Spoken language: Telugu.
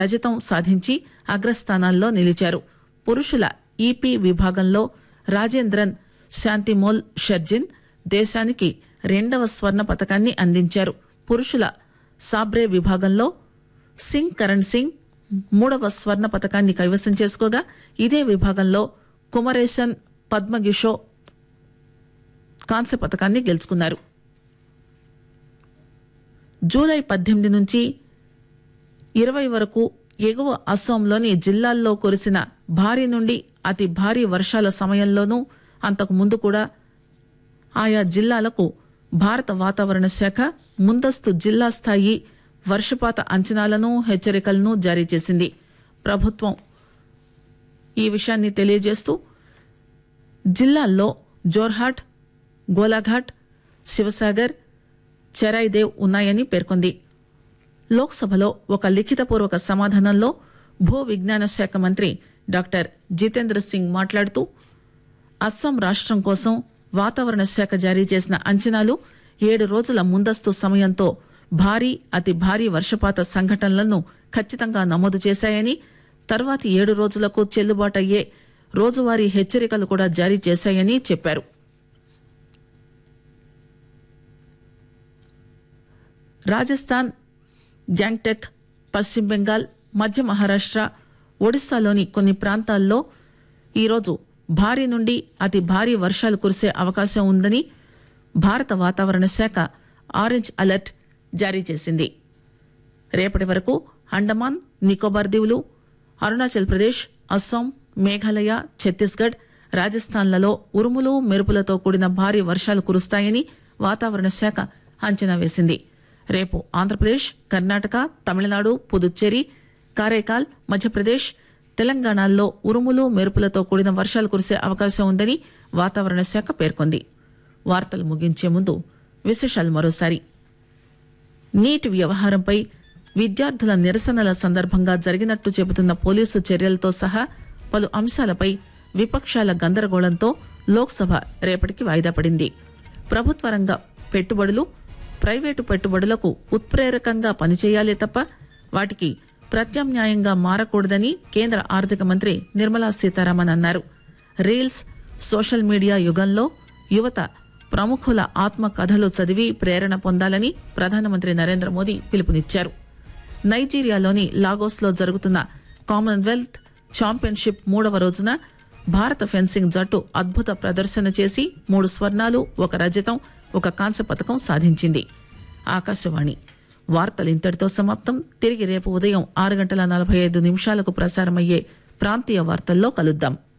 రజతం సాధించి అగ్రస్థానాల్లో నిలిచారు. పురుషుల ఈపీ విభాగంలో రాజేంద్రన్ శాంతిమోల్ షర్జిన్ దేశానికి 2వ స్వర్ణ పతకాన్ని అందించారు. పురుషుల సాబ్రే విభాగంలో సింగ్ కరణ్ సింగ్ 3వ స్వర్ణ పతకాన్ని కైవసం చేసుకోగా ఇదే విభాగంలో కుమరేషన్ పద్మగిషో కాంస్య పతకాన్ని గెలుచుకున్నారు. జూలై 18 నుంచి 20 వరకు ఎగువ అస్సాంలోని జిల్లాల్లో కురిసిన భారీ నుండి అతి భారీ వర్షాల సమయంలోనూ అంతకు ముందు కూడా ఆయా జిల్లాలకు భారత వాతావరణ శాఖ ముందస్తు జిల్లా స్థాయి వర్షపాత అంచనాలను హెచ్చరికలను జారీ చేసింది. ప్రభుత్వం ఈ విషయాన్ని తెలియజేస్తూ జిల్లాల్లో జోర్హాట్, గోలాఘాట్, శివసాగర్, చెరాయిదేవ్ ఉన్నాయని పేర్కొంది. లోక్సభలో ఒక లిఖితపూర్వక సమాధానంలో భూ విజ్ఞాన శాఖ మంత్రి డాక్టర్ జితేంద్ర సింగ్ మాట్లాడుతూ అస్సాం రాష్ట్రం కోసం వాతావరణ శాఖ జారీ చేసిన అంచనాలు 7 రోజుల ముందస్తు సమయంతో భారీ అతి భారీ వర్షపాత సంఘటనలను ఖచ్చితంగా నమోదు చేశాయని, తర్వాతి 7 రోజులకు చెల్లుబాటయ్యే రోజువారీ హెచ్చరికలు కూడా జారీ చేశాయని చెప్పారు. రాజస్థాన్, గ్యాంగ్టక్, పశ్చిమ బెంగాల్, మధ్య మహారాష్ట్ర, ఒడిశాలోని కొన్ని ప్రాంతాల్లో ఈరోజు భారీ నుండి అతి భారీ వర్షాలు కురిసే అవకాశం ఉందని భారత వాతావరణ శాఖ ఆరెంజ్ అలర్ట్ జారీ చేసింది. రేపటి వరకు అండమాన్ నికోబార్ దీవులు, అరుణాచల్ ప్రదేశ్, అస్సాం, మేఘాలయ, ఛత్తీస్గఢ్, రాజస్థాన్లలో ఉరుములు మెరుపులతో కూడిన భారీ వర్షాలు కురుస్తాయని వాతావరణ శాఖ అంచనా వేసింది. రేపు ఆంధ్రప్రదేశ్, కర్ణాటక, తమిళనాడు, పుదుచ్చేరి, కారైకాల్, మధ్యప్రదేశ్, తెలంగాణల్లో ఉరుములు మెరుపులతో కూడిన వర్షాలు కురిసే అవకాశం ఉందని వాతావరణ శాఖ పేర్కొంది. వార్తలు ముగించే ముందు విశేషాలు మరోసారి. నీట్ వ్యవహారంపై విద్యార్థుల నిరసనల సందర్భంగా జరిగినట్టు చెబుతున్న పోలీసు చర్యలతో సహా పలు అంశాలపై విపక్షాల గందరగోళంతో లోక్సభ రేపటికి వాయిదా పడింది. ప్రభుత్వ రంగ పెట్టుబడులు ప్రైవేటు పెట్టుబడులకు ఉత్ప్రేరకంగా పనిచేయాలే తప్ప వాటికి ప్రత్యామ్నాయంగా మారకూడదని కేంద్ర ఆర్థిక మంత్రి నిర్మలా సీతారామన్ అన్నారు. రీల్స్, సోషల్ మీడియా యుగంలో యువత ప్రముఖుల ఆత్మకథలు చదివి ప్రేరణ పొందాలని ప్రధానమంత్రి నరేంద్ర మోదీ పిలుపునిచ్చారు. నైజీరియాలోని లాగోస్లో జరుగుతున్న కామన్వెల్త్ ఛాంపియన్షిప్ 3వ రోజున భారత ఫెన్సింగ్ జట్టు అద్భుత ప్రదర్శన చేసి 3 స్వర్ణాలు, 1 రజతం, 1 కాంస్య పతకం సాధించింది. ఆకాశవాణి వార్తలు ఇంతటితో సమాప్తం. తిరిగి రేపు ఉదయం 6:45 ప్రసారమయ్యే ప్రాంతీయ వార్తల్లో కలుద్దాం.